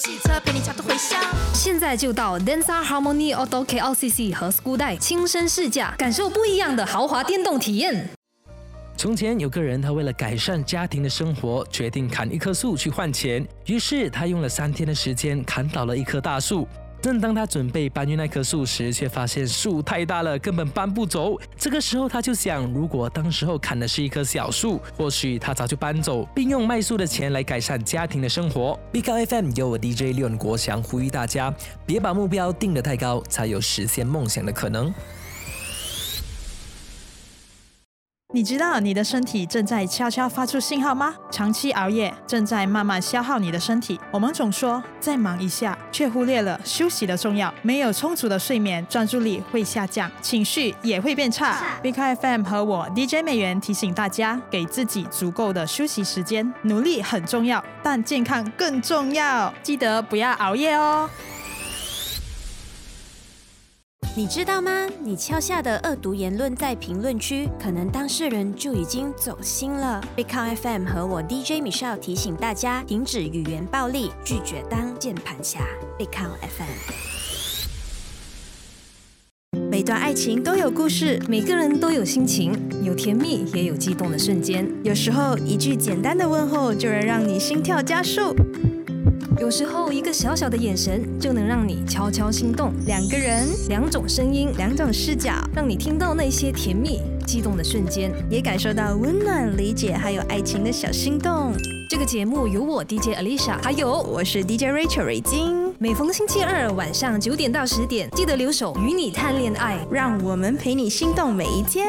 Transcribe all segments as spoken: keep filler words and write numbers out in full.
汽车陪你插都回乡。 现在就到 Denza Harmony Auto K L C C 和 Skudai 亲身试驾，感受不一样的豪华电动体验。 从前有个人，他为了改善家庭的生活，决定砍一棵树去换钱。于是他用了三天的时间砍倒了一棵大树。正当他准备搬运那棵树时，却发现树太大了，根本搬不走。这个时候他就想，如果当时候砍的是一棵小树，或许他早就搬走，并用卖树的钱来改善家庭的生活。B K F M 由我 D J 廖国祥呼吁大家，别把目标定得太高，才有实现梦想的可能。 你知道你的身体正在悄悄发出信号吗？长期熬夜正在慢慢消耗你的身体。我们总说再忙一下，却忽略了休息的重要。没有充足的睡眠，专注力会下降，情绪也会变差。B K F M 和我 D J 美元提醒大家，给自己足够的休息时间。努力很重要，但健康更重要。记得不要熬夜哦。 你知道吗？你敲下的恶毒言论在评论区，可能当事人就已经走心了。Big Count F M 和我 D J Michelle 提醒大家，停止语言暴力，拒绝当键盘侠。Big Count F M。 每段爱情都有故事， 每个人都有心情，有甜蜜也有激动的瞬间。 有时候一句简单的问候就能让你心跳加速。 有时候一个小小的眼神就能让你悄悄心动。 两个人， 两种声音， 两种视角， 让你听到那些甜蜜激动的瞬间， 也感受到温暖理解还有爱情的小心动。 这个节目由我 D J Alicia 还有我是 D J Rachel 瑞金， 每逢星期二晚上九点到十点，记得留守与你谈恋爱， 让我们陪你心动每一天。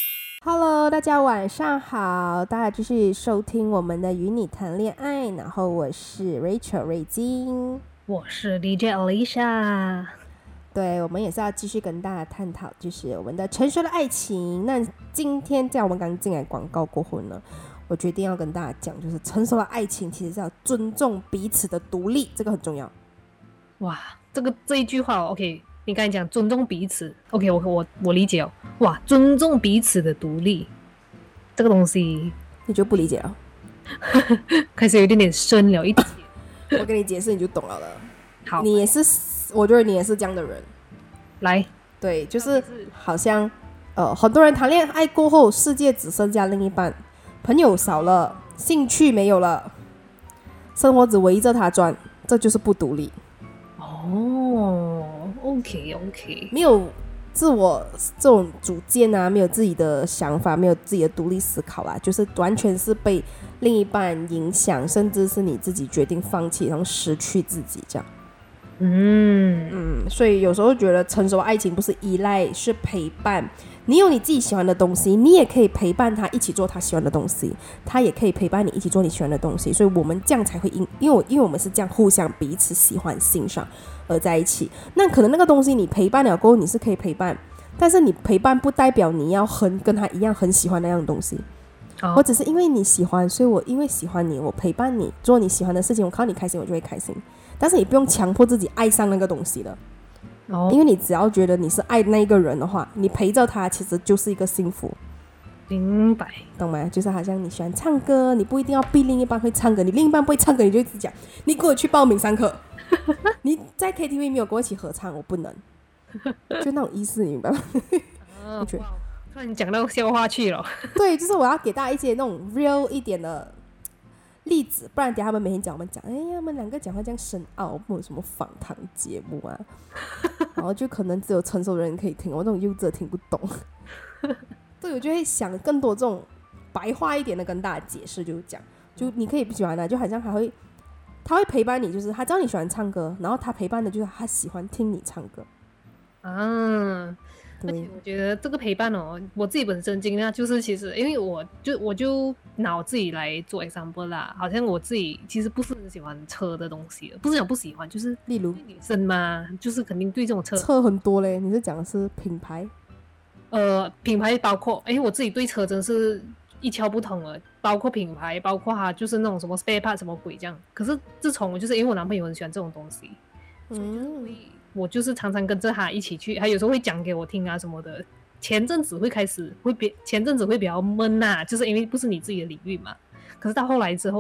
Hello， 大家晚上好，大家继续收听我们的与你谈恋爱，然后我是 Rachel 瑞金， 我是 D J Alicia。 对，我们也是要继续跟大家探讨，就是我们的成熟的爱情。那今天在我们刚进来广告过后呢，我决定要跟大家讲，就是成熟的爱情其实是要尊重彼此的独立，这个很重要。 哇，这个这一句话 OK。你刚才讲尊重彼此 ，OK， 我我我理解哦。哇，尊重彼此的独立，这个东西你就不理解了， 开始有一点点深了一点。 我跟你解释你就懂了了。 好， 你也是，我觉得你也是这样的人。 来， 对，就是好像呃，很多人谈恋爱过后，世界只剩下另一半，朋友少了，兴趣没有了，生活只围着他转，这就是不独立。 哦 ，OK OK， 没有自我这种主见啊，没有自己的想法，没有自己的独立思考啊，就是完全是被另一半影响，甚至是你自己决定放弃，然后失去自己这样。 嗯嗯，所以有时候觉得成熟的爱情不是依赖，是陪伴。你有你自己喜欢的东西，你也可以陪伴他一起做他喜欢的东西，他也可以陪伴你一起做你喜欢的东西，所以我们这样才会因因为我因为我们是这样互相彼此喜欢欣赏而在一起。那可能那个东西你陪伴了过后你是可以陪伴，但是你陪伴不代表你要很跟他一样很喜欢那样东西。 哦、 我只是因为你喜欢，所以我因为喜欢你，我陪伴你做你喜欢的事情，我看到你开心我就会开心，但是你不用强迫自己爱上那个东西了。 哦、 因为你只要觉得你是爱那个人的话，你陪着他其实就是一个幸福。 明白， 懂吗？就是好像你喜欢唱歌，你不一定要逼另一半会唱歌，你另一半不会唱歌，你就一直讲你给我去报名上课你在 K T V 没有跟我一起合唱，我不能就那种意思，你明白吗？ 啊，突然讲到笑话去了对，就是我要给大家一些那种 real 一点的例子，不然等下他们每天讲我们讲，哎呀，他们两个讲话这样深奥，没有什么访谈节目啊然后就可能只有成熟的人可以听，我那种幼稚的听不懂对，我就会想更多这种白话一点的跟大家解释，就是讲就你可以不喜欢的，就好像他会他会陪伴你，就是他知道你喜欢唱歌，然后他陪伴的就是他喜欢听你唱歌啊。而且我觉得这个陪伴哦，我自己本身经历就是其实因为我就我就拿我自己来做 example 啦，好像我自己其实不是很喜欢车的东西，不是讲不喜欢，就是例如女生嘛，就是肯定对这种车车很多嘞。你是讲的是品牌？ 呃，品牌包括哎，我自己对车真是一窍不通了，包括品牌，包括它就是那种什么 spare part 什么鬼这样。可是自从就是因为我男朋友很喜欢这种东西，嗯。我就是常常跟着他一起去，他有时候会讲给我听啊什么的。前阵子会开始会比前阵子会比较闷啊，就是因为不是你自己的领域嘛。可是到后来之后，诶，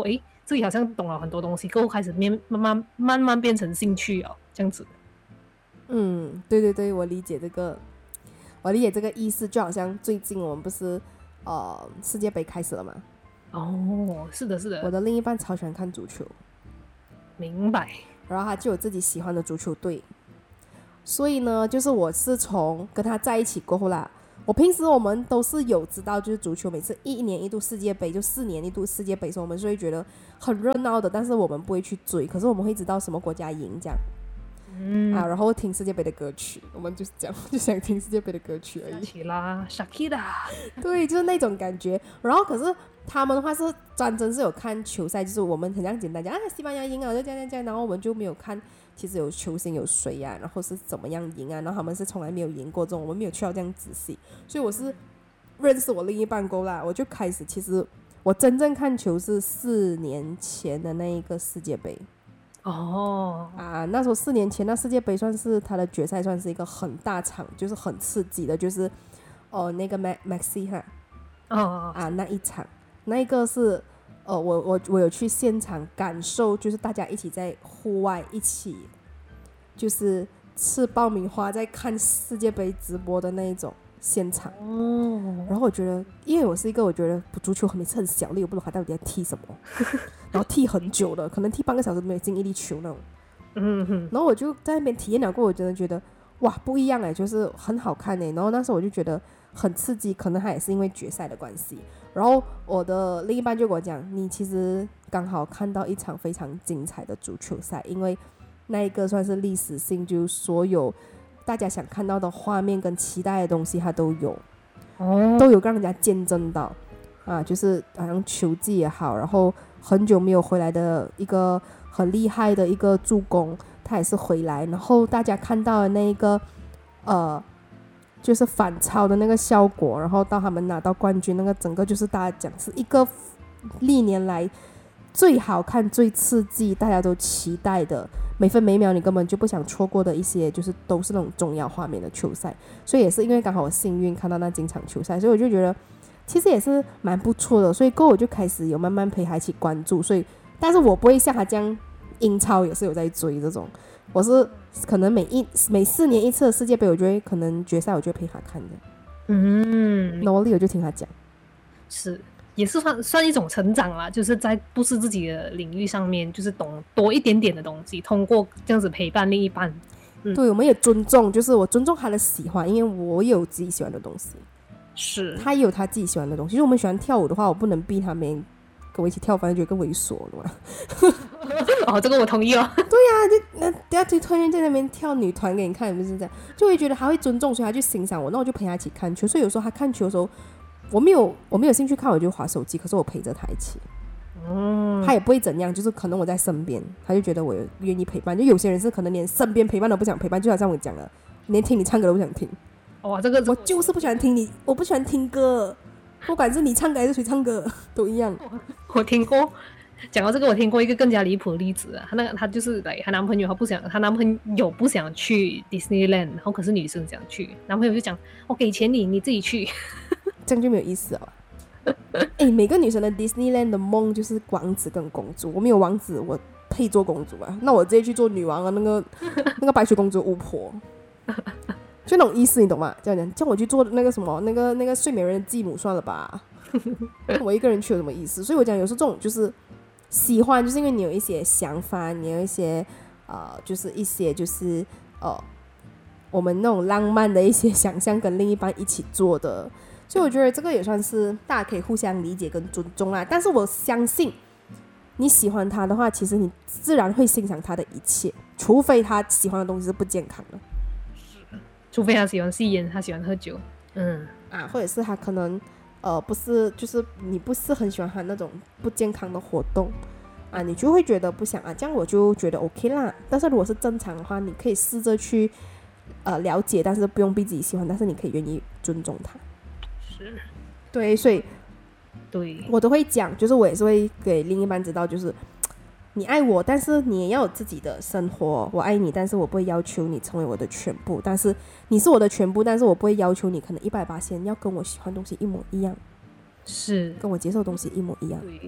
自己好像懂了很多东西，过后开始慢慢慢慢慢变成兴趣哦，这样子。 嗯，对对对，我理解这个，我理解这个意思，就好像最近我们不是呃世界杯开始了嘛？ 哦，是的，是的， 我的另一半超喜欢看足球， 明白。 然后他就有自己喜欢的足球队，所以呢，就是我是从跟他在一起过后啦。我平时我们都是有知道，就是足球每次一年一度世界杯，就四年一度世界杯的时候，我们就会觉得很热闹的，但是我们不会去追，可是我们会知道什么国家赢这样。 嗯啊，然后听世界杯的歌曲，我们就是这样，就想听世界杯的歌曲而已。 起啦 Shakira 对，就是那种感觉。然后可是他们的话是专真是有看球赛，就是我们很像简单讲啊，西班牙赢啊，就这样这样这样，然后我们就没有看其实有球星有谁啊，然后是怎么样赢啊，然后他们是从来没有赢过这种，我们没有去到这样仔细。所以我是认识我另一半过啦，我就开始其实我真正看球是四年前的那一个世界杯。 哦啊，那时候四年前那世界杯算是他的决赛，算是一个很大场，就是很刺激的，就是哦那个 Maxi 哈哦啊那一场，那一个是呃我我我有去现场感受，就是大家一起在户外一起就是吃爆米花在看世界杯直播的那一种现场。 哦， 然后我觉得，因为我是一个我觉得足球每次很小力，我不懂他到底在踢什么，然后踢很久了，可能踢半个小时都没有进一粒球那种。 嗯哼， 然后我就在那边体验了过，我真的觉得哇不一样哎，就是很好看哎。然后那时候我就觉得很刺激，可能他也是因为决赛的关系。然后我的另一半就跟我讲，你其实刚好看到一场非常精彩的足球赛，因为那一个算是历史性，就是所有大家想看到的画面跟期待的东西，它都有， 哦， 都有让人家见证到啊，就是好像球技也好，然后很久没有回来的一个很厉害的一个助攻，他也是回来，然后大家看到的那一个呃，就是反超的那个效果，然后到他们拿到冠军，那个整个就是大家讲是一个历年来最好看、最刺激、大家都期待的。每分每秒你根本就不想错过的一些，就是都是那种重要画面的球赛，所以也是因为刚好我幸运看到那几场球赛，所以我就觉得其实也是蛮不错的，所以过后我就开始有慢慢陪他一起关注，所以但是我不会像他这样英超也是有在追这种，我是可能每一每四年一次的世界杯，我就会可能决赛我就会陪他看的， 嗯， 努力我就听他讲， 是。也是算算一种成长啦，就是在不是自己的领域上面，就是懂多一点点的东西，通过这样子陪伴另一半。嗯、 对，我们也尊重，就是我尊重他的喜欢，因为我有自己喜欢的东西， 是他也有他自己喜欢的东西。就是我们喜欢跳舞的话，我不能逼他们跟我一起跳，反正觉得更猥琐了嘛。 哦，这个我同意哦。 对呀、啊，那等下就突然在那边跳女团给你看，不是这样，就会觉得他会尊重，所以他去欣赏我，那我就陪他一起看球。所以有时候他看球的时候。我没有我没有兴趣看，我就滑手机，可是我陪着他一起，嗯，他也不会怎样，就是可能我在身边，他就觉得我愿意陪伴。就有些人是可能连身边陪伴都不想陪伴，就好像我讲了，连听你唱歌都不想听。 哇，这个我就是不喜欢听你，我不喜欢听歌，不管是你唱歌还是谁唱歌都一样。 我听过，讲到这个，我听过一个更加离谱的例子啊，她那个她就是来，她男朋友她不想，她男朋友不想去 Disneyland， 然后可是女生想去，男朋友就讲我给钱你，你自己去。 这样就没有意思了。哎，每个女生的 Disneyland 的梦就是王子跟公主。我没有王子，我配做公主啊？那我直接去做女王啊，那个那个白雪公主巫婆，就那种意思，你懂吗？这样讲，叫我去做那个什么，那个那个睡美人的继母算了吧。我一个人去有什么意思？所以我讲，有时候这种就是喜欢，就是因为你有一些想法，你有一些呃，就是一些就是呃，我们那种浪漫的一些想象，跟另一半一起做的。所以我觉得这个也算是大家可以互相理解跟尊重啦。但是我相信你喜欢他的话，其实你自然会欣赏他的一切，除非他喜欢的东西是不健康的， 除非他喜欢吸烟，他喜欢喝酒，嗯啊，或者是他可能呃不是，就是你不是很喜欢他那种不健康的活动啊，你就会觉得不想啊，这样我就觉得 OK 啦。但是如果是正常的话，你可以试着去呃了解，但是不用逼自己喜欢，但是你可以愿意尊重他。 是， 对，所以对我都会讲，就是我也是会给另一半知道，就是你爱我，但是你也要有自己的生活。我爱你，但是我不会要求你成为我的全部，但是你是我的全部，但是我不会要求你可能一百%要跟我喜欢的东西一模一样， 是跟我接受的东西一模一样。 对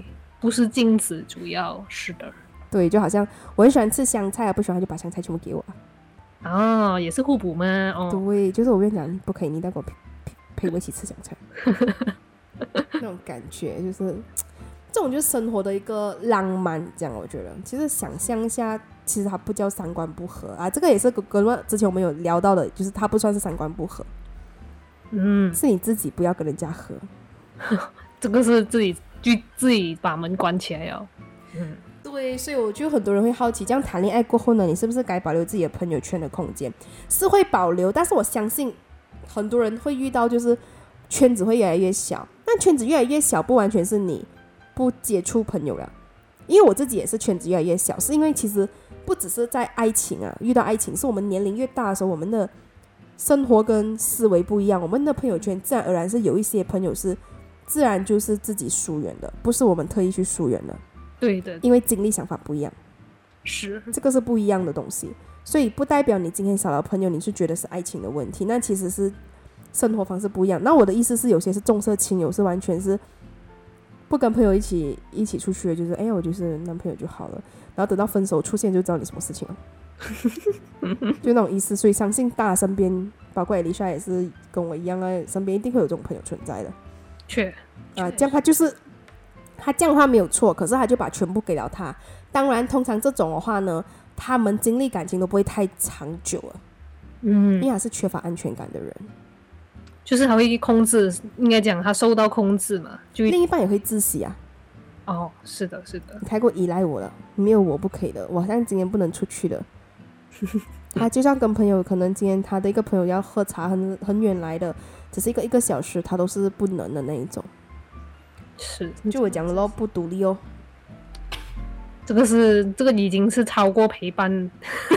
不是镜子主要，是的。 对，就好像我很喜欢吃香菜，不喜欢就把香菜全部给我啊，也是互补嘛。哦， 对，就是我跟你讲，不可以，你带我陪陪我一起吃香菜，那种感觉就是这种就是生活的一个浪漫，这样我觉得。其实想象一下，其实它不叫三观不合啊，这个也是跟之前我们有聊到的，就是它不算是三观不合， 嗯， 是你自己不要跟人家合， 这个是自己就自己把门关起来了。嗯。 对，所以我就很多人会好奇，这样谈恋爱过后呢，你是不是该保留自己的朋友圈的空间？是会保留，但是我相信很多人会遇到，就是圈子会越来越小。但圈子越来越小，不完全是你不接触朋友了，因为我自己也是圈子越来越小，是因为其实不只是在爱情啊，遇到爱情，是我们年龄越大的时候，我们的生活跟思维不一样，我们的朋友圈自然而然是有一些朋友是自然就是自己疏远的，不是我们特意去疏远的。 对的， 因为经历想法不一样， 是这个是不一样的东西，所以不代表你今天少了朋友，你是觉得是爱情的问题，那其实是生活方式不一样。那我的意思是，有些是重色轻友，是完全是不跟朋友一起一起出去的，就是哎呀，我就是男朋友就好了，然后等到分手出现就知道你什么事情了，就那种意思。所以相信大家身边，包括艾丽莎也是跟我一样啊，身边一定会有这种朋友存在的。 确啊，这样他就是。他这样的话没有错，可是他就把全部给了他。当然，通常这种的话呢，他们经历感情都不会太长久了，嗯，因为他是缺乏安全感的人， 就是他会控制，应该讲他受到控制嘛，就另一半也会窒息啊。 哦，是的，是的， 你太过依赖我了，没有我不可以的，我好像今天不能出去的。他就像跟朋友，可能今天他的一个朋友要喝茶很很远来的，只是一个一个小时，他都是不能的那一种。 是， 就我讲的咯，不独立哦。 这个是这个已经是超过陪伴。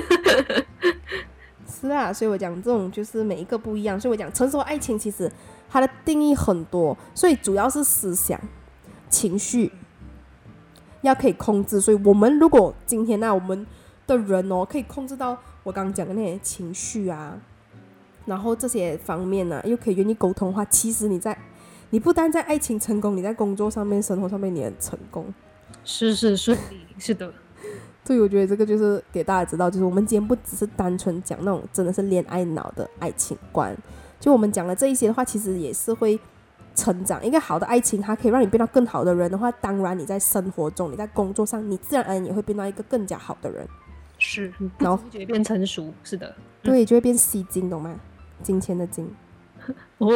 是啊，所以我讲这种就是每一个不一样，所以我讲成熟爱情其实它的定义很多，所以主要是思想、情绪要可以控制。所以我们如果今天啊，我们的人哦可以控制到我刚刚讲的那些情绪啊，然后这些方面呢、啊，又可以愿意沟通的话，其实你在。你不单在爱情成功，你在工作上面、生活上面你很成功， 事事顺利，是的。 对，我觉得这个就是给大家知道，就是我们今天不只是单纯讲那种真的是恋爱脑的爱情观，就我们讲了这一些的话，其实也是会成长。一个好的爱情，它可以让你变到更好的人的话，当然你在生活中、你在工作上，你自然而然也会变到一个更加好的人。 是，然后就会变成熟，是的。 对，就会变吸金，懂吗？金钱的金。 哦。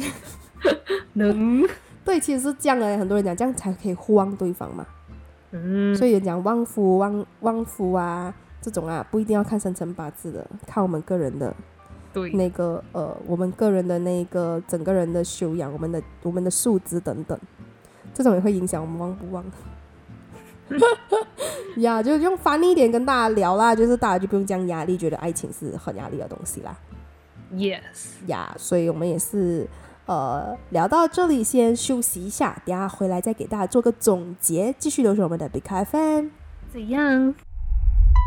能对，其实是这样的，很多人讲这样才可以互望对方嘛。嗯，所以人讲旺夫、旺旺夫啊，这种啊不一定要看生辰八字的，看我们个人的， 对那个呃，我们个人的那个整个人的修养，我们的我们的素质等等，这种也会影响我们旺不旺。呀，就用翻译一点跟大家聊啦，就是大家就不用这样压力，觉得爱情是很压力的东西啦。 Yes， 呀，所以我们也是。呃，聊到这里先休息一下，等下回来再给大家做个总结，继续留守我们的 Big F M。 怎样？